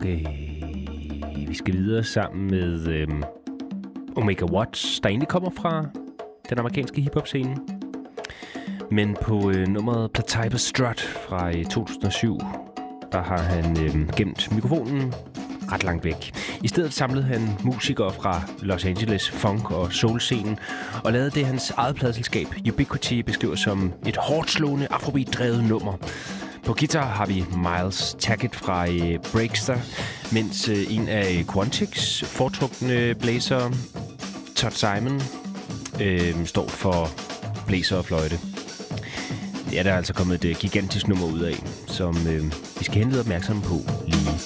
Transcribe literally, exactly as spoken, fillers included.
Øh, vi skal videre sammen med øh, Omega Watts, der egentlig kommer fra den amerikanske hiphop-scene. Men på øh, nummeret Platypus Strut fra øh, to tusind og syv, der har han øh, gemt mikrofonen ret langt væk. I stedet samlede han musikere fra Los Angeles funk- og soul-scenen og lavede det, hans eget pladeselskab Ubiquity beskriver som et hårdslående afrobeat-drevet nummer. På guitar har vi Miles Tackett fra øh, Breakster, mens øh, en af Quantics foretrukne blæser, Todd Simon, øh, står for blæser og fløjte. Det er der altså kommet et øh, gigantisk nummer ud af, som øh, vi skal henlede opmærksomheden på lige